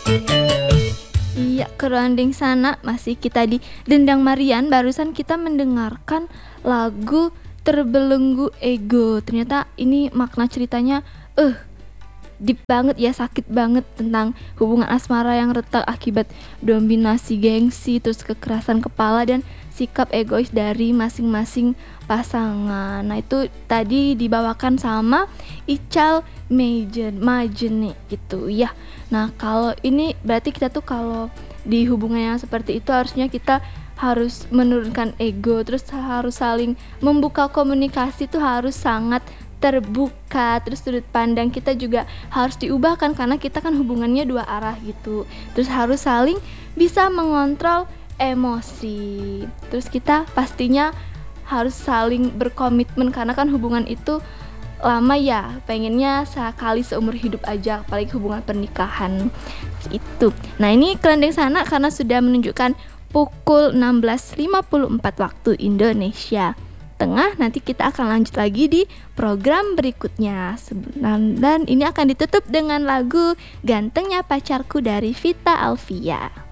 Iya, kerandeng sana masih kita di Dendang Marian. Barusan kita mendengarkan lagu Terbelenggu Ego. Ternyata ini makna ceritanya deep banget ya, sakit banget, tentang hubungan asmara yang retak akibat dominasi gengsi, terus kekerasan kepala dan sikap egois dari masing-masing pasangan. Nah, itu tadi dibawakan sama Ical Majene gitu ya. Nah, kalau ini berarti kita tuh kalau di hubungan yang seperti itu harusnya kita harus menurunkan ego, terus harus saling membuka komunikasi, tuh harus sangat terbuka, terus sudut pandang kita juga harus diubahkan karena kita kan hubungannya dua arah gitu. Terus harus saling bisa mengontrol emosi. Terus kita pastinya harus saling berkomitmen karena kan hubungan itu lama ya, pengennya sekali seumur hidup aja, apalagi hubungan pernikahan itu. Nah, ini Kelendeng Sana karena sudah menunjukkan pukul 16.54 waktu Indonesia Tengah. Nanti kita akan lanjut lagi di program berikutnya. Dan ini akan ditutup dengan lagu Gantengnya Pacarku dari Vita Alvia.